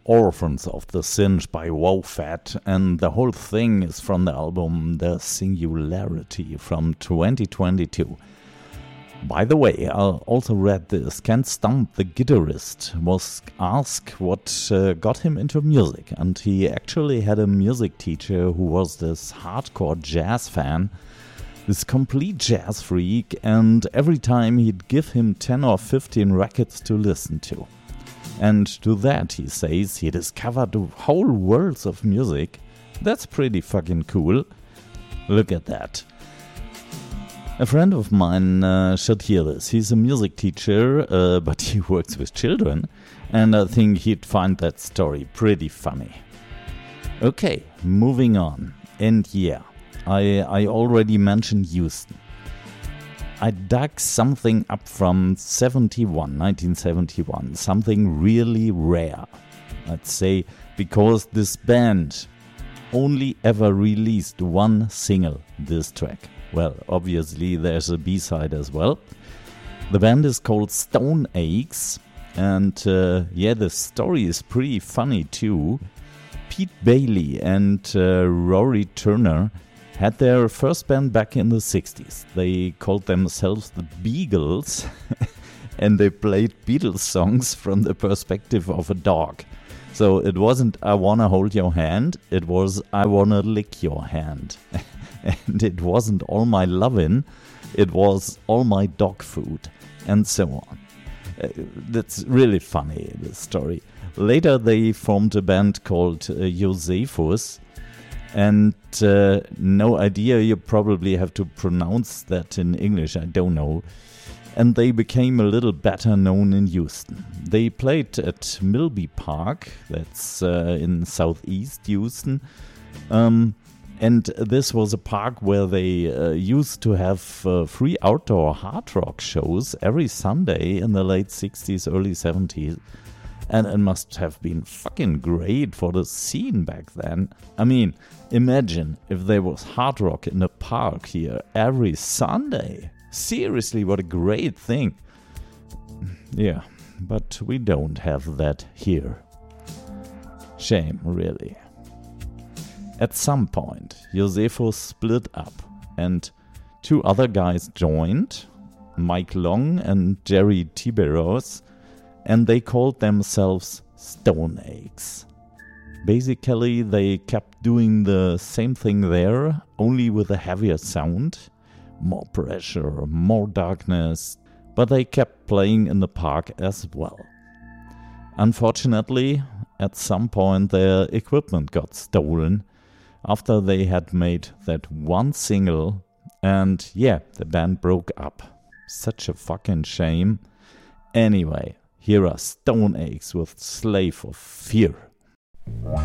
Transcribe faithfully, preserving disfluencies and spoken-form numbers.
Orphans of the Singe by Wowfat, and the whole thing is from the album The Singularity from twenty twenty-two. By the way, I also read this. Ken Stump, the guitarist, was asked what uh, got him into music, and he actually had a music teacher who was this hardcore jazz fan, this complete jazz freak, and every time he'd give him ten or fifteen records to listen to. And to that, he says, he discovered whole worlds of music. That's pretty fucking cool. Look at that. A friend of mine uh, should hear this. He's a music teacher, uh, but he works with children, and I think he'd find that story pretty funny. Okay, moving on. And yeah, I, I already mentioned Houston. I dug something up from seventy-one, nineteen seventy-one, something really rare. I'd say because this band only ever released one single diss track. Well, obviously there's a B-side as well. The band is called Stone Aches, and uh, yeah, the story is pretty funny too. Pete Bailey and uh, Rory Turner had their first band back in the sixties. They called themselves the Beagles, and they played Beatles songs from the perspective of a dog. So it wasn't I wanna hold your hand, it was I wanna lick your hand. And it wasn't all my lovin', it was all my dog food, and so on. Uh, that's really funny, this story. Later they formed a band called uh, Josephus, and uh, no idea, you probably have to pronounce that in English, I don't know. And they became a little better known in Houston. They played at Milby Park, that's uh, in southeast Houston. Um, and this was a park where they uh, used to have uh, free outdoor hard rock shows every Sunday in the late sixties, early seventies. And it must have been fucking great for the scene back then. I mean, imagine if there was hard rock in the park here every Sunday. Seriously, what a great thing. Yeah, but we don't have that here. Shame, really. At some point, Josephus split up and two other guys joined, Mike Long and Jerry Tiberos, and they called themselves Stone Aches. Basically, they kept doing the same thing there, only with a heavier sound, more pressure, more darkness, but they kept playing in the park as well. Unfortunately, at some point their equipment got stolen after they had made that one single, and yeah, the band broke up. Such a fucking shame. Anyway, here are Stone Aches with Slave of Fear.